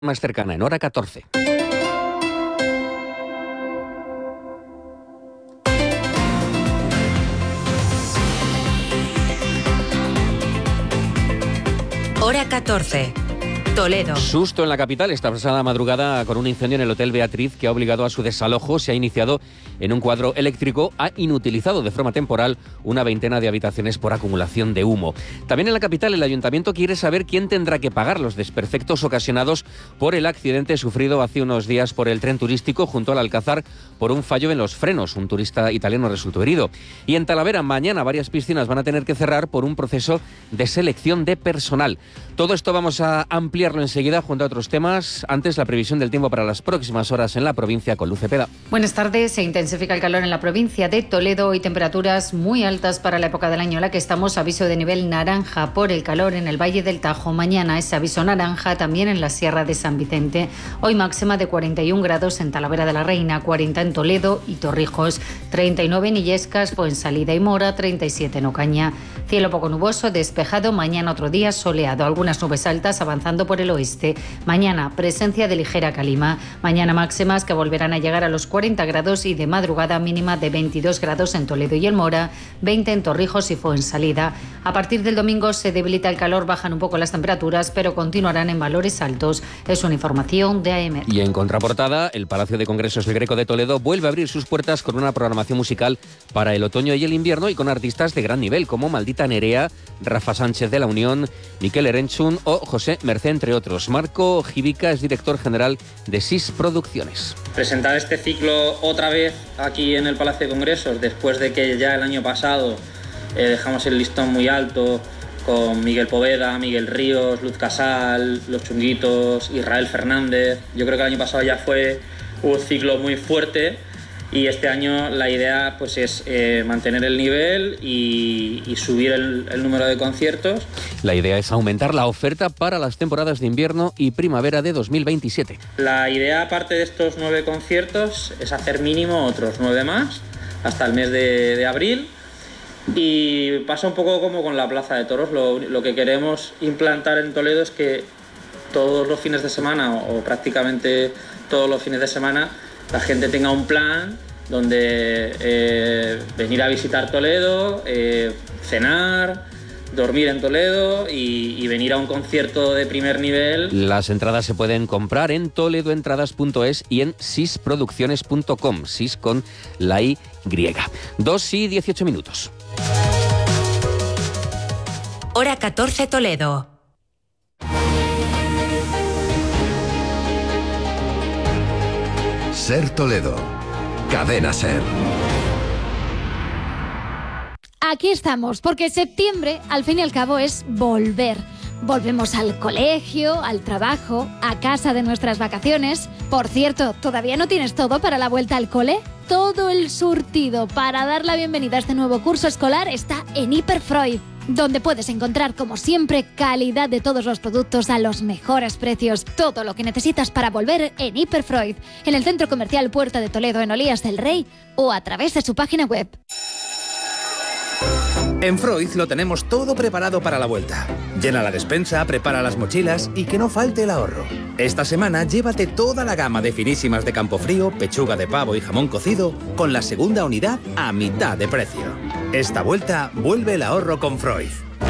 más cercana, en hora 14. Hora 14. Toledo. Susto en la capital esta pasada madrugada con un incendio en el Hotel Beatriz que ha obligado a su desalojo. Se ha iniciado en un cuadro eléctrico. Ha inutilizado de forma temporal una veintena de habitaciones por acumulación de humo. También en la capital el ayuntamiento quiere saber quién tendrá que pagar los desperfectos ocasionados por el accidente sufrido hace unos días por el tren turístico junto al Alcázar por un fallo en los frenos. Un turista italiano resultó herido. Y en Talavera mañana varias piscinas van a tener que cerrar por un proceso de selección de personal. Todo esto vamos a ampliarlo enseguida junto a otros temas. Antes, la previsión del tiempo para las próximas horas en la provincia con Luz Cepeda. Buenas tardes. Se intensifica el calor en la provincia de Toledo y temperaturas muy altas para la época del año en la que estamos. Aviso de nivel naranja por el calor en el Valle del Tajo. Mañana es aviso naranja también en la Sierra de San Vicente. Hoy máxima de 41 grados en Talavera de la Reina, 40 en Toledo y Torrijos, 39 en Illescas, Fuensalida y Mora, 37 en Ocaña. Cielo poco nuboso, despejado. Mañana otro día soleado. Algunas nubes altas avanzando por el oeste. Mañana presencia de ligera calima. Mañana máximas que volverán a llegar a los 40 grados y de madrugada mínima de 22 grados en Toledo y El Mora, 20 en Torrijos y Fuensalida. A partir del domingo se debilita el calor, bajan un poco las temperaturas, pero continuarán en valores altos. Es una información de AM. Y en contraportada, el Palacio de Congresos El Greco de Toledo vuelve a abrir sus puertas con una programación musical para el otoño y el invierno y con artistas de gran nivel como Maldita Nerea, Rafa Sánchez de la Unión, Miquel Erenchun o José Mercé, entre otros. Marco Jivica es director general de SIS Producciones. Presentar este ciclo otra vez aquí en el Palacio de Congresos, después de que ya el año pasado dejamos el listón muy alto con Miguel Poveda, Miguel Ríos, Luz Casal, Los Chunguitos, Israel Fernández. Yo creo que el año pasado ya fue un ciclo muy fuerte y este año la idea pues es mantener el nivel y subir el número de conciertos. La idea es aumentar la oferta para las temporadas de invierno y primavera de 2027. La idea, aparte de estos 9 conciertos, es hacer mínimo otros 9 más hasta el mes de abril. Y pasa un poco como con la Plaza de Toros. Lo que queremos implantar en Toledo es que todos los fines de semana o prácticamente todos los fines de semana la gente tenga un plan donde venir a visitar Toledo, cenar, dormir en Toledo y venir a un concierto de primer nivel. Las entradas se pueden comprar en toledoentradas.es y en sisproducciones.com, SIS con la Y. 2:18 minutos. Hora 14 Toledo. Ser Toledo. Cadena Ser. Aquí estamos, porque septiembre, al fin y al cabo, es volver. Volvemos al colegio, al trabajo, a casa de nuestras vacaciones. Por cierto, ¿todavía no tienes todo para la vuelta al cole? Todo el surtido para dar la bienvenida a este nuevo curso escolar está en Hiperfreud, donde puedes encontrar, como siempre, calidad de todos los productos a los mejores precios. Todo lo que necesitas para volver en Hiperfreud, en el Centro Comercial Puerta de Toledo, en Olías del Rey, o a través de su página web. En Freud lo tenemos todo preparado para la vuelta. Llena la despensa, prepara las mochilas y que no falte el ahorro. Esta semana llévate toda la gama de finísimas de Campofrío, pechuga de pavo y jamón cocido con la segunda unidad a mitad de precio. Esta vuelta vuelve el ahorro con Freud.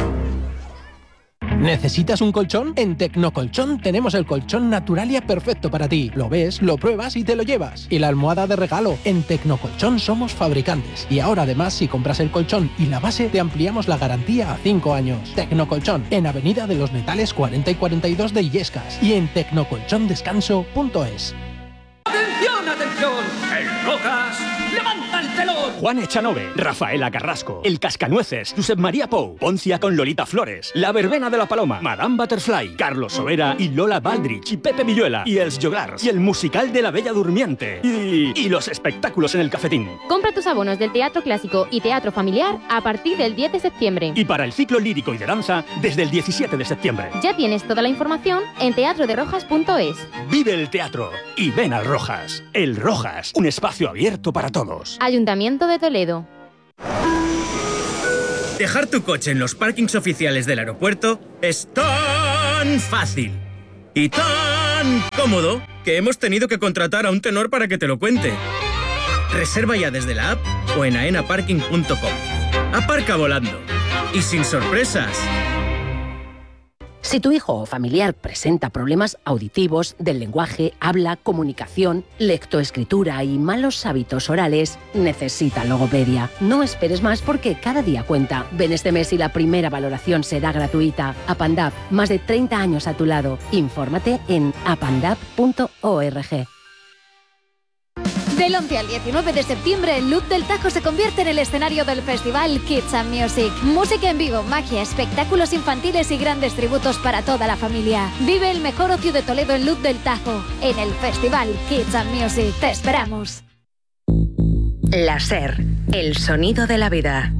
¿Necesitas un colchón? En Tecnocolchón tenemos el colchón Naturalia perfecto para ti. Lo ves, lo pruebas y te lo llevas. Y la almohada de regalo. En Tecnocolchón somos fabricantes. Y ahora además, si compras el colchón y la base, te ampliamos la garantía a 5 años. Tecnocolchón, en Avenida de los Netales 40 y 42 de Illescas. Y en tecnocolchondescanso.es. ¡Atención, atención! ¡El Rojas levanta el telón! Juan Echanove, Rafaela Carrasco, El Cascanueces, Josep María Pou, Poncia con Lolita Flores, La Verbena de la Paloma, Madame Butterfly, Carlos Sobera y Lola Baldrich y Pepe Villuela y Els Joglars y el musical de La Bella Durmiente y los espectáculos en el Cafetín. Compra tus abonos del Teatro Clásico y Teatro Familiar a partir del 10 de septiembre. Y para el ciclo lírico y de danza desde el 17 de septiembre. Ya tienes toda la información en teatroderojas.es. Vive el teatro y ven al Rojas. El Rojas, un espacio abierto para todos. Ayuntamiento de Toledo. Dejar tu coche en los parkings oficiales del aeropuerto es tan fácil y tan tan cómodo que hemos tenido que contratar a un tenor para que te lo cuente. Reserva ya desde la app o en aenaparking.com. Aparca volando. Y sin sorpresas. Si tu hijo o familiar presenta problemas auditivos, del lenguaje, habla, comunicación, lectoescritura y malos hábitos orales, necesita logopedia. No esperes más porque cada día cuenta. Ven este mes y la primera valoración será gratuita. Apandap, más de 30 años a tu lado. Infórmate en apandap.org. Del 11 al 19 de septiembre, el Loop del Tajo se convierte en el escenario del festival Kids and Music. Música en vivo, magia, espectáculos infantiles y grandes tributos para toda la familia. Vive el mejor ocio de Toledo en Loop del Tajo, en el festival Kids and Music. ¡Te esperamos! La SER, el sonido de la vida.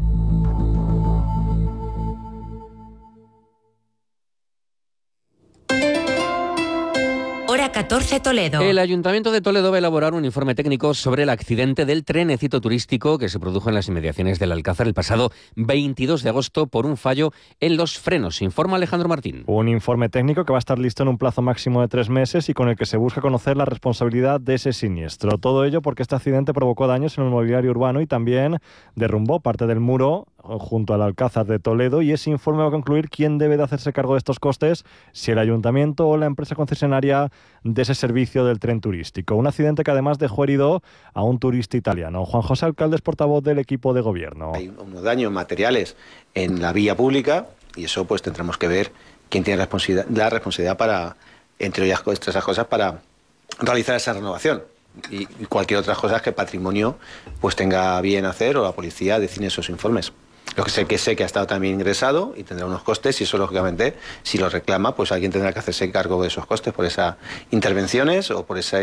Hora 14 Toledo. El Ayuntamiento de Toledo va a elaborar un informe técnico sobre el accidente del trenecito turístico que se produjo en las inmediaciones del Alcázar el pasado 22 de agosto por un fallo en los frenos. Informa Alejandro Martín. Un informe técnico que va a estar listo en un plazo máximo de 3 meses y con el que se busca conocer la responsabilidad de ese siniestro. Todo ello porque este accidente provocó daños en el mobiliario urbano y también derrumbó parte del muro junto al Alcázar de Toledo, y ese informe va a concluir quién debe de hacerse cargo de estos costes, si el ayuntamiento o la empresa concesionaria de ese servicio del tren turístico. Un accidente que además dejó herido a un turista italiano. Juan José Alcalde es portavoz del equipo de gobierno. Hay unos daños materiales en la vía pública y eso pues tendremos que ver quién tiene la responsabilidad para, entre esas cosas, para realizar esa renovación. Y cualquier otra cosa que Patrimonio pues tenga bien hacer, o la policía decide esos informes. Lo que sé que ha estado también ingresado y tendrá unos costes, y eso lógicamente si lo reclama pues alguien tendrá que hacerse cargo de esos costes por esas intervenciones o por esa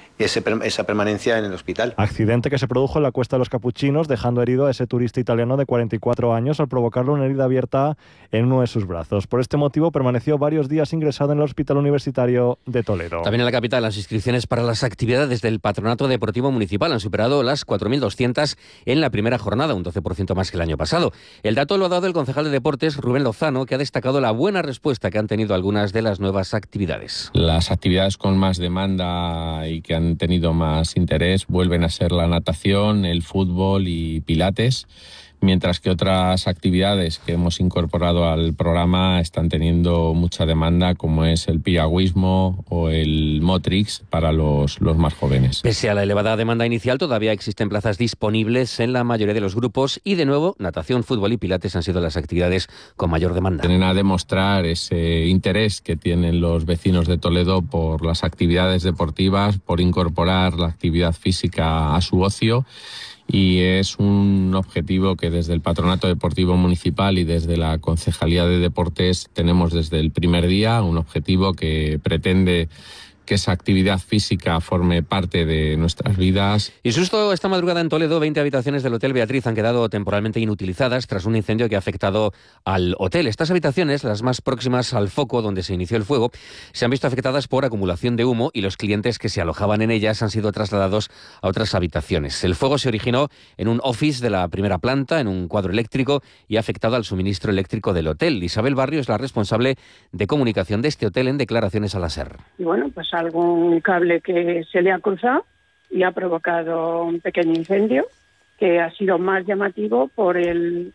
permanencia en el hospital. Accidente que se produjo en la Cuesta de los Capuchinos, dejando herido a ese turista italiano de 44 años al provocarle una herida abierta en uno de sus brazos. Por este motivo permaneció varios días ingresado en el Hospital Universitario de Toledo. También en la capital, las inscripciones para las actividades del Patronato Deportivo Municipal han superado las 4.200 en la primera jornada, un 12% más que el año pasado. El dato lo ha dado el concejal de Deportes, Rubén Lozano, que ha destacado la buena respuesta que han tenido algunas de las nuevas actividades. Las actividades con más demanda y que han tenido más interés vuelven a ser la natación, el fútbol y pilates, mientras que otras actividades que hemos incorporado al programa están teniendo mucha demanda, como es el piragüismo o el Motrix para los más jóvenes. Pese a la elevada demanda inicial, todavía existen plazas disponibles en la mayoría de los grupos y, de nuevo, natación, fútbol y pilates han sido las actividades con mayor demanda. Tienen a demostrar ese interés que tienen los vecinos de Toledo por las actividades deportivas, por incorporar la actividad física a su ocio. Y es un objetivo que desde el Patronato Deportivo Municipal y desde la Concejalía de Deportes tenemos desde el primer día, un objetivo que pretende que esa actividad física forme parte de nuestras vidas. Y susto esta madrugada en Toledo, 20 habitaciones del Hotel Beatriz han quedado temporalmente inutilizadas tras un incendio que ha afectado al hotel. Estas habitaciones, las más próximas al foco donde se inició el fuego, se han visto afectadas por acumulación de humo y los clientes que se alojaban en ellas han sido trasladados a otras habitaciones. El fuego se originó en un office de la primera planta, en un cuadro eléctrico, y ha afectado al suministro eléctrico del hotel. Isabel Barrio es la responsable de comunicación de este hotel en declaraciones a la SER. Y bueno, pues algún cable que se le ha cruzado y ha provocado un pequeño incendio que ha sido más llamativo por el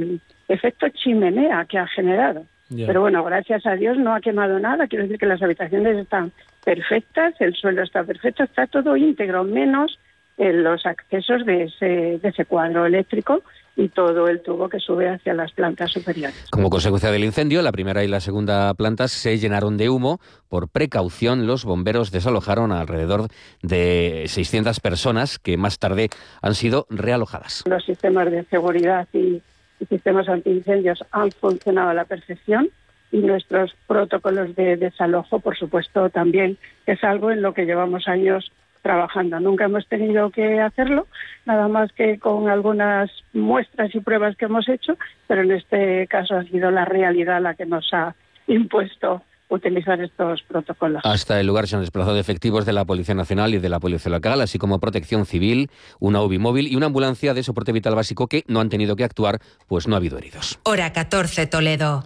efecto chimenea que ha generado. Yeah. Pero bueno, gracias a Dios no ha quemado nada. Quiero decir que las habitaciones están perfectas, el suelo está perfecto, está todo íntegro, menos los accesos de ese cuadro eléctrico y todo el tubo que sube hacia las plantas superiores. Como consecuencia del incendio, la primera y la segunda plantas se llenaron de humo. Por precaución, los bomberos desalojaron a alrededor de 600 personas que más tarde han sido realojadas. Los sistemas de seguridad y sistemas antiincendios han funcionado a la perfección y nuestros protocolos de desalojo, por supuesto, también es algo en lo que llevamos años trabajando. Nunca hemos tenido que hacerlo, nada más que con algunas muestras y pruebas que hemos hecho, pero en este caso ha sido la realidad la que nos ha impuesto utilizar estos protocolos. Hasta el lugar se han desplazado efectivos de la Policía Nacional y de la Policía Local, así como Protección Civil, una UBI móvil y una ambulancia de soporte vital básico que no han tenido que actuar, pues no ha habido heridos. Hora 14 Toledo.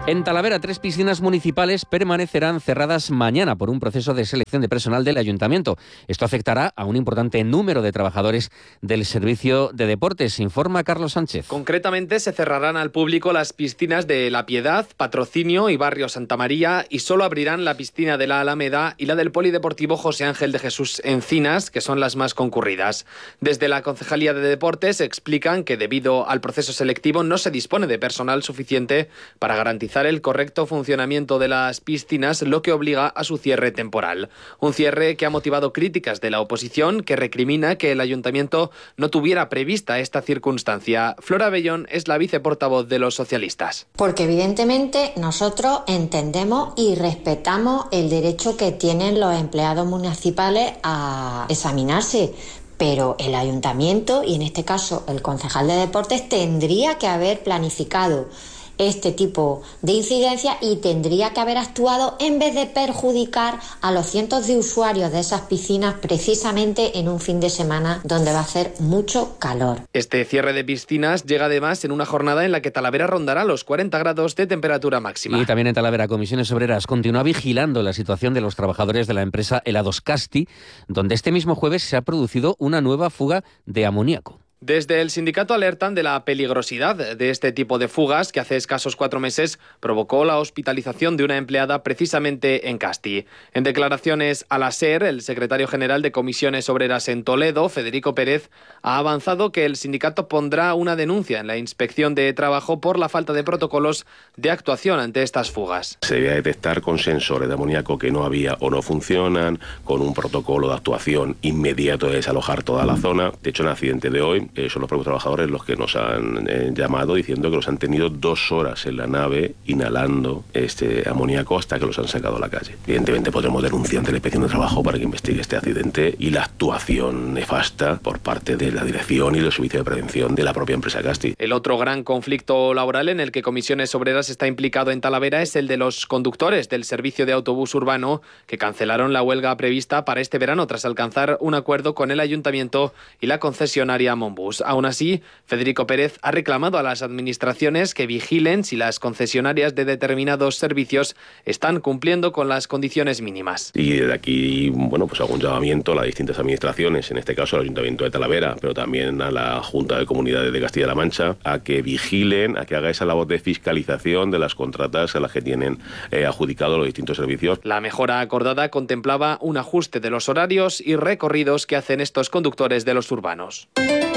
En Talavera, 3 piscinas municipales permanecerán cerradas mañana por un proceso de selección de personal del ayuntamiento. Esto afectará a un importante número de trabajadores del servicio de deportes, informa Carlos Sánchez. Concretamente, se cerrarán al público las piscinas de La Piedad, Patrocinio y Barrio Santa María, y solo abrirán la piscina de la Alameda y la del Polideportivo José Ángel de Jesús Encinas, que son las más concurridas. Desde la Concejalía de Deportes explican que debido al proceso selectivo no se dispone de personal suficiente para garantizar el correcto funcionamiento de las piscinas, lo que obliga a su cierre temporal. Un cierre que ha motivado críticas de la oposición, que recrimina que el ayuntamiento no tuviera prevista esta circunstancia. Flora Bellón es la viceportavoz de los socialistas. Porque evidentemente nosotros entendemos y respetamos el derecho que tienen los empleados municipales a examinarse. Pero el ayuntamiento, y en este caso el concejal de deportes, tendría que haber planificado este tipo de incidencia y tendría que haber actuado en vez de perjudicar a los cientos de usuarios de esas piscinas precisamente en un fin de semana donde va a hacer mucho calor. Este cierre de piscinas llega además en una jornada en la que Talavera rondará los 40 grados de temperatura máxima. Y también en Talavera, Comisiones Obreras continúa vigilando la situación de los trabajadores de la empresa Helados Casti, donde este mismo jueves se ha producido una nueva fuga de amoníaco. Desde el sindicato alertan de la peligrosidad de este tipo de fugas que hace escasos 4 meses provocó la hospitalización de una empleada precisamente en Casti. En declaraciones a la SER, el secretario general de Comisiones Obreras en Toledo, Federico Pérez, ha avanzado que el sindicato pondrá una denuncia en la Inspección de Trabajo por la falta de protocolos de actuación ante estas fugas. Se debe detectar con sensores de amoníaco que no había o no funcionan, con un protocolo de actuación inmediato de desalojar toda la zona. De hecho, en el accidente de hoy, son los propios trabajadores los que nos han llamado diciendo que los han tenido 2 horas en la nave inhalando este amoníaco hasta que los han sacado a la calle. Evidentemente podremos denunciar ante la Inspección de Trabajo para que investigue este accidente y la actuación nefasta por parte de la dirección y los servicios de prevención de la propia empresa Casti. El otro gran conflicto laboral en el que Comisiones Obreras está implicado en Talavera es el de los conductores del servicio de autobús urbano, que cancelaron la huelga prevista para este verano tras alcanzar un acuerdo con el ayuntamiento y la concesionaria Monbus. Aún así, Federico Pérez ha reclamado a las administraciones que vigilen si las concesionarias de determinados servicios están cumpliendo con las condiciones mínimas. Y desde aquí, pues hago un llamamiento a las distintas administraciones, en este caso al Ayuntamiento de Talavera, pero también a la Junta de Comunidades de Castilla-La Mancha, a que vigilen, a que haga esa labor de fiscalización de las contratas a las que tienen adjudicado los distintos servicios. La mejora acordada contemplaba un ajuste de los horarios y recorridos que hacen estos conductores de los urbanos.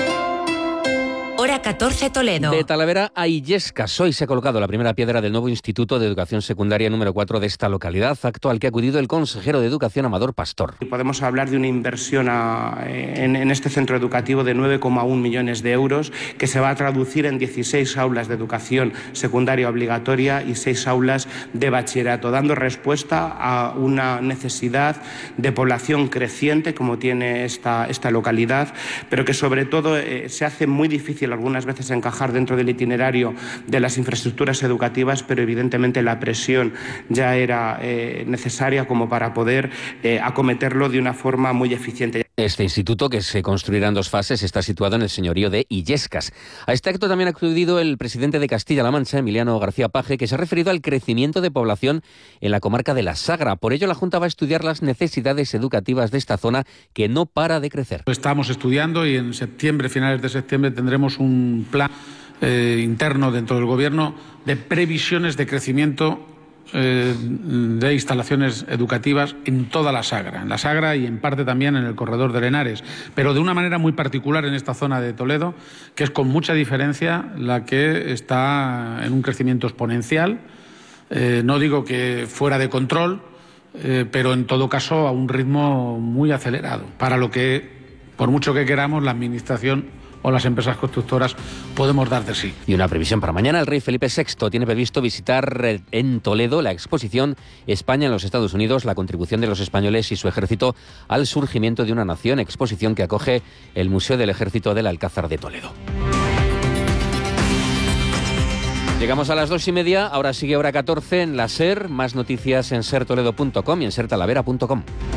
Hora 14 Toledo. De Talavera a Illescas. Hoy se ha colocado la primera piedra del nuevo Instituto de Educación Secundaria número 4 de esta localidad, acto al que ha acudido el consejero de Educación, Amador Pastor. Podemos hablar de una inversión en este centro educativo de 9,1 millones de euros, que se va a traducir en 16 aulas de educación secundaria obligatoria y 6 aulas de bachillerato, dando respuesta a una necesidad de población creciente como tiene esta localidad, pero que sobre todo se hace muy difícil algunas veces encajar dentro del itinerario de las infraestructuras educativas, pero evidentemente la presión ya era necesaria como para poder acometerlo de una forma muy eficiente. Este instituto, que se construirá en 2 fases, está situado en el señorío de Illescas. A este acto también ha acudido el presidente de Castilla-La Mancha, Emiliano García Paje, que se ha referido al crecimiento de población en la comarca de la Sagra. Por ello, la Junta va a estudiar las necesidades educativas de esta zona, que no para de crecer. Estamos estudiando y en septiembre, finales de septiembre, tendremos un plan interno dentro del Gobierno de previsiones de crecimiento de instalaciones educativas en toda la Sagra y en parte también en el corredor de Henares, pero de una manera muy particular en esta zona de Toledo, que es con mucha diferencia la que está en un crecimiento exponencial, no digo que fuera de control, pero en todo caso a un ritmo muy acelerado, para lo que, por mucho que queramos, la Administración o las empresas constructoras podemos dar de sí. Y una previsión para mañana: el rey Felipe VI tiene previsto visitar en Toledo la exposición España en los Estados Unidos, la contribución de los españoles y su ejército al surgimiento de una nación, exposición que acoge el Museo del Ejército del Alcázar de Toledo. Llegamos a las 2:30, ahora sigue hora 14 en la SER, más noticias en sertoledo.com y en sertalavera.com.